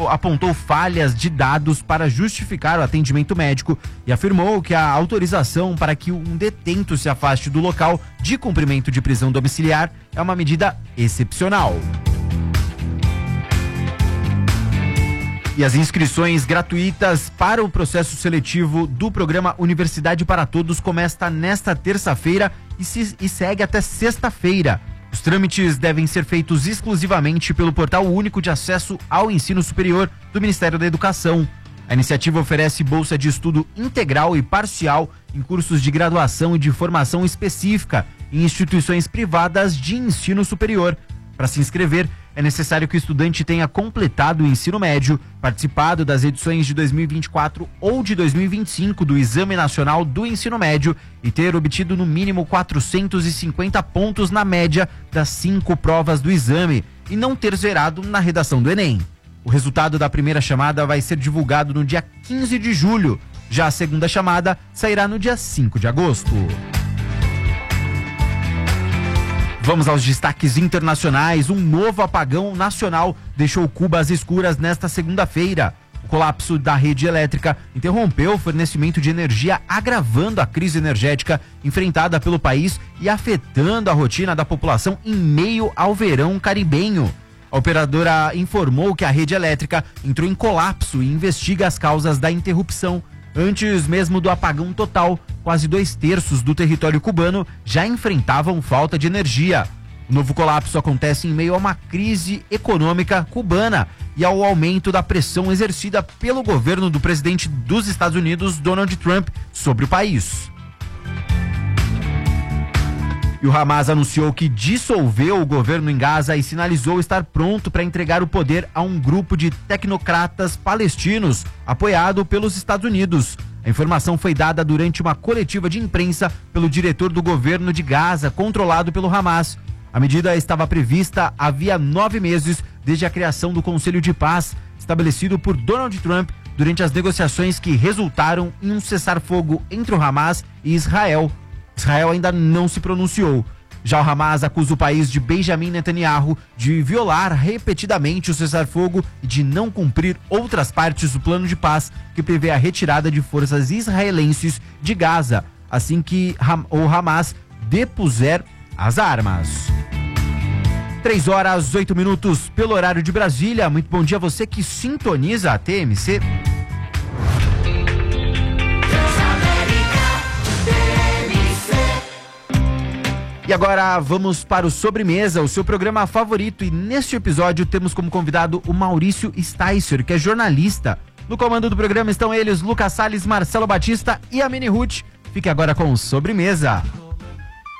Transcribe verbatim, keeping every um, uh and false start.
apontou falhas de dados para justificar o atendimento médico e afirmou que a autorização para que um detento se afaste do local de cumprimento de prisão domiciliar é uma medida excepcional. E as inscrições gratuitas para o processo seletivo do programa Universidade para Todos começa nesta terça-feira e, se, e segue até sexta-feira. Os trâmites devem ser feitos exclusivamente pelo Portal Único de Acesso ao Ensino Superior do Ministério da Educação. A iniciativa oferece bolsa de estudo integral e parcial em cursos de graduação e de formação específica em instituições privadas de ensino superior. Para se inscrever, é necessário que o estudante tenha completado o ensino médio, participado das edições de dois mil e vinte e quatro ou de dois mil e vinte e cinco do Exame Nacional do Ensino Médio e ter obtido no mínimo quatrocentos e cinquenta pontos na média das cinco provas do exame e não ter zerado na redação do Enem. O resultado da primeira chamada vai ser divulgado no dia quinze de julho. Já a segunda chamada sairá no dia cinco de agosto. Vamos aos destaques internacionais. Um novo apagão nacional deixou Cuba às escuras nesta segunda-feira. O colapso da rede elétrica interrompeu o fornecimento de energia, agravando a crise energética enfrentada pelo país e afetando a rotina da população em meio ao verão caribenho. A operadora informou que a rede elétrica entrou em colapso e investiga as causas da interrupção. Antes mesmo do apagão total, quase dois terços do território cubano já enfrentavam falta de energia. O novo colapso acontece em meio a uma crise econômica cubana e ao aumento da pressão exercida pelo governo do presidente dos Estados Unidos, Donald Trump, sobre o país. E o Hamas anunciou que dissolveu o governo em Gaza e sinalizou estar pronto para entregar o poder a um grupo de tecnocratas palestinos, apoiado pelos Estados Unidos. A informação foi dada durante uma coletiva de imprensa pelo diretor do governo de Gaza, controlado pelo Hamas. A medida estava prevista havia nove meses desde a criação do Conselho de Paz, estabelecido por Donald Trump durante as negociações que resultaram em um cessar-fogo entre o Hamas e Israel. Israel ainda não se pronunciou. Já o Hamas acusa o país de Benjamin Netanyahu de violar repetidamente o cessar-fogo e de não cumprir outras partes do plano de paz que prevê a retirada de forças israelenses de Gaza, assim que o Hamas depuser as armas. Três horas, oito minutos pelo horário de Brasília. Muito bom dia a você que sintoniza a T M C. E agora vamos para o Sobremesa, o seu programa favorito, e neste episódio temos como convidado o Maurício Sticer, que é jornalista. No comando do programa estão eles, Lucas Salles, Marcelo Batista e a Mini Ruth. Fique agora com o Sobremesa.